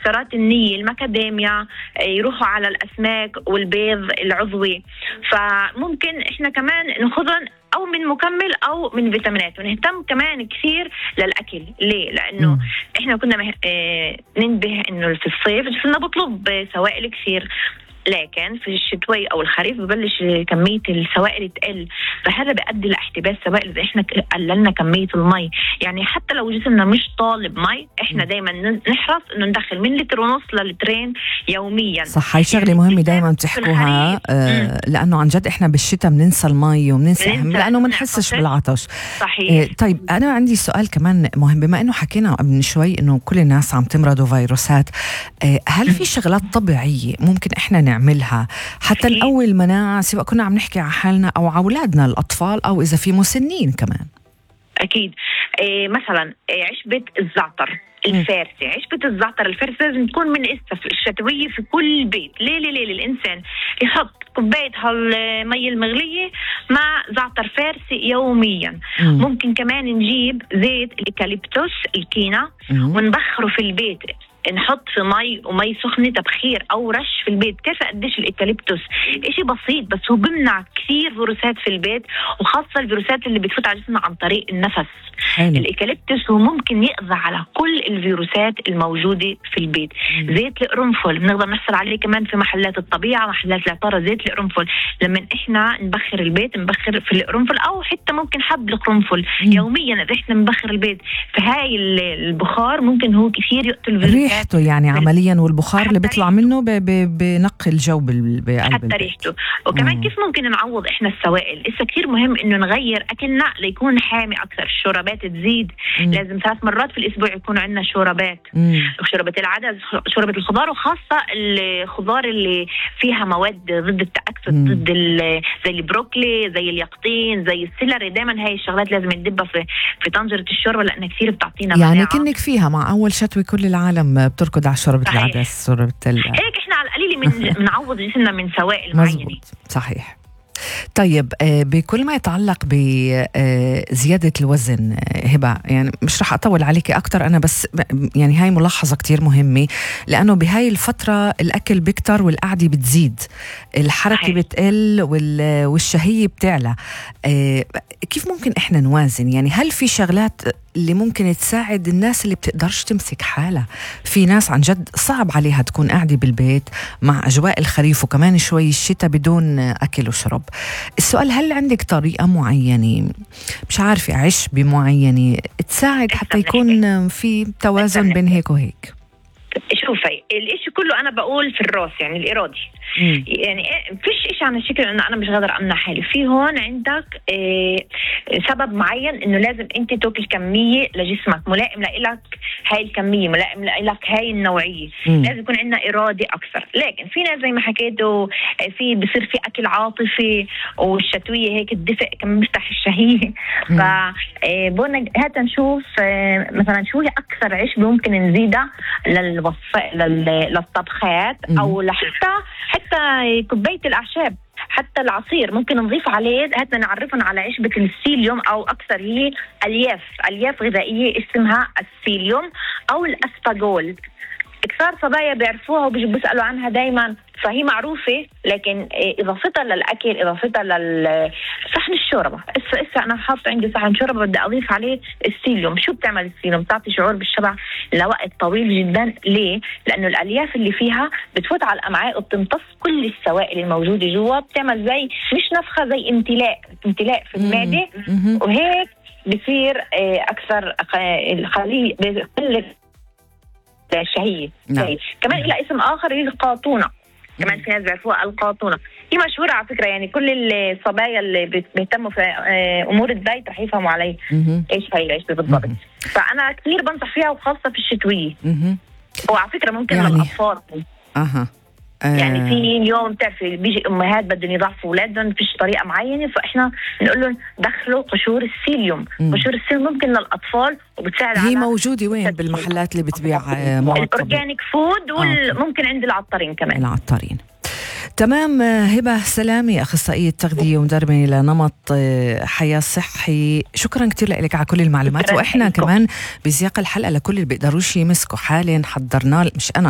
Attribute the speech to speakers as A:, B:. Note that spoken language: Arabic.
A: مكسرات النية، المكاديميا، يروحوا على الأسماك والبيض العضوي. فممكن إحنا كمان ناخذهم أو من مكمل أو من فيتامينات. ونهتم كمان كثير للأكل. ليه؟ لأنه إحنا كنا ننبه إنه في الصيف صرنا بطلب سوائل كثير، لكن في الشتوي او الخريف ببلش كميه السوائل تقل، فهذا بيؤدي لاحتباس سوائل اذا احنا قللنا كميه المي. يعني حتى لو جسمنا مش طالب مي، احنا دايما نحرص انه ندخل من لتر ونص للترين يوميا.
B: صح، هاي شغله مهمه دايما بتحكوها، لانه عن جد احنا بالشتاء بننسى المي وبننسى لانه ما نحسش بالعطش.
A: صحيح.
B: طيب انا عندي سؤال كمان مهم، بما انه حكينا قبل شوي انه كل الناس عم تمرض فيروسات، هل في شغلات طبيعيه ممكن احنا نعملها حتى نقوي المناعة، سواء كنا عم نحكي على حالنا أو على أولادنا الأطفال أو إذا في مسنين كمان؟
A: أكيد. مثلا عشبة الزعتر الفارسي، عشبة الزعتر الفارسي لازم تكون من الشتوية في كل بيت. ليه الإنسان يحط كوباية هالمية المغلية مع زعتر فارسي يوميا. ممكن كمان نجيب زيت الإيكاليبتوس الكينا ونبخره في البيت، نحط في مي سخنة تبخير أو رش في البيت. كيف قديش الإيكاليبتوس؟ إشي بسيط بس هو بمنع كثير فيروسات في البيت، وخاصة الفيروسات اللي بتفوت على جسمنا عن طريق النفس. الإيكاليبتوس هو ممكن يقضي على كل الفيروسات الموجودة في البيت. زيت القرنفل بنقدر نحصل عليه كمان في محلات الطبيعة، محلات العطارة. زيت القرنفل لما إحنا نبخر البيت نبخر في القرنفل، أو حتى ممكن حب القرنفل يوميا إذا إحنا نبخر البيت. فهاي البخار ممكن هو كثير يقتل الفيروسات
B: ريحته يعني عمليا، والبخار اللي بيطلع منه بنقي الجو بقلب
A: حتى ريحته. وكمان كيف ممكن نعوض احنا السوائل؟ لسه كثير مهم انه نغير اكلنا ليكون حامي اكثر. الشوربات تزيد، لازم 3 مرات في الاسبوع يكون عندنا شوربات. شوربة العدس، شوربة الخضار، وخاصة الخضار اللي فيها مواد ضد التأكسد، ضد زي البروكلي، زي اليقطين، زي السيلري. دايما هاي الشغلات لازم ندبها في طنجرة الشوربة لانها كثير بتعطينا
B: يعني
A: مناعة.
B: كنك فيها مع اول شتوي كل العالم بتركض على شوربة العدس، شوربة
A: هيك احنا على القليل بنعوض جسمنا من سوائل معينة.
B: صحيح. طيب بكل ما يتعلق بزيادة الوزن، هبة، يعني مش رح أطول عليك أكتر أنا، بس يعني هاي ملاحظة كتير مهمة، لأنه بهاي الفترة الأكل بكتر والقعدة بتزيد، الحركة بتقل والشهية بتعلى. كيف ممكن إحنا نوازن؟ يعني هل في شغلات اللي ممكن تساعد الناس اللي بتقدرش تمسك حالها؟ في ناس عن جد صعب عليها تكون قاعدة بالبيت مع أجواء الخريف وكمان شوي الشتاء بدون أكل وشرب. السؤال، هل عندك طريقة معينة، مش عارفة، عشبة معينة تساعد حتى يكون في توازن بين هيك وهيك؟
A: شوفي، الاشي كله انا بقول في الراس، يعني الارادي. يعني فيش اشي عن الشكل انه انا مش قادر امنع حالي. في هون عندك سبب معين انه لازم انت تاكل كميه لجسمك ملائم لك، هاي الكميه ملائم لك، هاي النوعيه. لازم يكون عندنا اراده اكثر. لكن في ناس زي ما حكيتوا في بصير في اكل عاطفي، والشتويه هيك الدفء كمان بيفتح الشهيه. فبقولنا هات نشوف مثلا شو هي اكثر عشبه ممكن نزيدها للطبخات، او حتى كوباية الأعشاب، حتى العصير ممكن نضيف عليه. هاتنا نعرفهم على عشبة السيليوم، أو أكثر هي ألياف غذائية اسمها السيليوم أو الأسباغول. كثار صبايا بيعرفوها وبيسألوا عنها دايما، فهي معروفة. لكن إضافتها للأكل، إضافتها لصحن الشوربة. إسا أنا حاطة عندي صحن شوربة بدي أضيف عليه السيليوم. شو بتعمل السيليوم؟ بتعطي شعور بالشبع لوقت طويل جدا. ليه؟ لأنه الألياف اللي فيها بتفوت على الأمعاء وبتمتص كل السوائل الموجودة جوا، بتعمل زي مش نفخة، زي امتلاء في المعدة. وهيك بصير أكثر الخلية بقلة الشهية. كمان إلى اسم آخر هي القاطونة. كمان في ناس بيعرفوها القاطونة. هي مشهورة على فكرة، يعني كل الصبايا اللي بيهتموا في أمور الدايت رح يفهموا علي إيش هي العشبة بالضبط. فأنا كثير بنصح فيها، وخاصة في الشتوية. وعلى فكرة ممكن يعني للأطفال. يعني في اليوم بتعرفي بيجي امهات بدهم يضعفوا اولادهم فيش طريقه معينه، فاحنا نقول لهم دخلوا قشور السيليوم. قشور السيليوم ممكن للأطفال وبتساعد
B: هي موجودة وين بالمحلات اللي بتبيع
A: الأورجانيك فود، وممكن عند العطارين كمان.
B: العطارين. تمام. هبة سلامي، أخصائية تغذية ومدربة لنمط حياة صحي، شكرا كتير لك على كل المعلومات. وإحنا كمان بسياق الحلقة لكل اللي بيقدروش يمسكوا حالين حضرنا، مش أنا